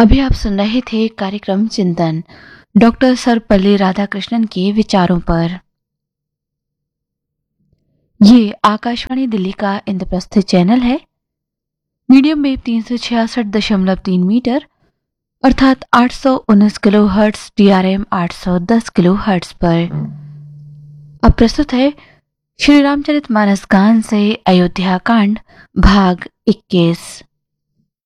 अभी आप सुन रहे थे कार्यक्रम चिंतन डॉक्टर सर्वपल्ली राधाकृष्णन के विचारों पर। ये आकाशवाणी दिल्ली का इंद्रप्रस्थ चैनल है। मीडियम वेव 366.3 मीटर अर्थात 819 kilo hertz, DRM 810 kilo hertz पर। अब प्रस्तुत है श्री रामचरितमानस गान से अयोध्या कांड भाग 21।